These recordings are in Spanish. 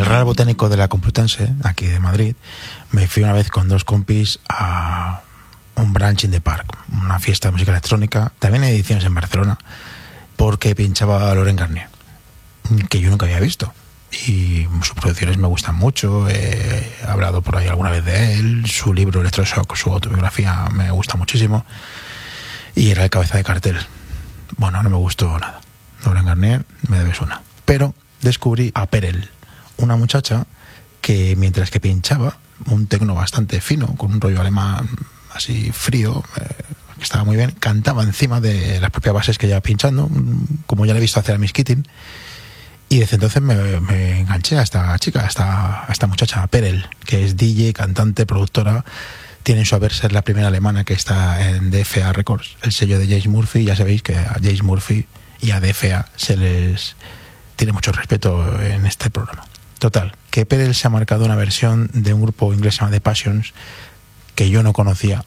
Real Botánico de la Complutense, aquí de Madrid, me fui una vez con 2 compis a un brunch in the park, una fiesta de música electrónica. También hay ediciones en Barcelona, porque pinchaba Laurent Garnier, que yo nunca había visto. Y sus producciones me gustan mucho, he hablado por ahí alguna vez de él, su libro Electroshock, su autobiografía me gusta muchísimo, y era el cabeza de cartel. Bueno, no me gustó nada. Laurent Garnier, me debes una. Pero descubrí a Perel, una muchacha que mientras que pinchaba un tecno bastante fino, con un rollo alemán así frío, que estaba muy bien, cantaba encima de las propias bases que ya pinchando, como ya le he visto hacer a Miss Kittin. Y desde entonces me enganché a esta chica, a esta muchacha, Perel, que es DJ, cantante, productora. Tiene en su haber ser la primera alemana que está en DFA Records, el sello de James Murphy. Ya sabéis que a James Murphy y a DFA se les tiene mucho respeto en este programa. Total, que Perel se ha marcado una versión de un grupo inglés llamado The Passions, que yo no conocía,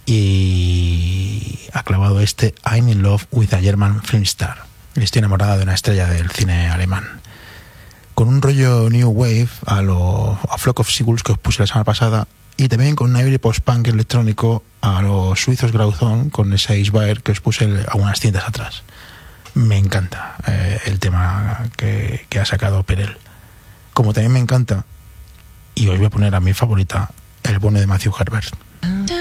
y ha clavado este I'm in love with a German film star. Estoy enamorada de una estrella del cine alemán, con un rollo new wave a Flock of Seagulls que os puse la semana pasada, y también con un aire post-punk electrónico a los suizos Grauzón, con ese Eisbaer que os puse algunas cintas atrás. Me encanta el tema que ha sacado Perel. Como también me encanta, y os voy a poner a mi favorita, el bono de Matthew Herbert.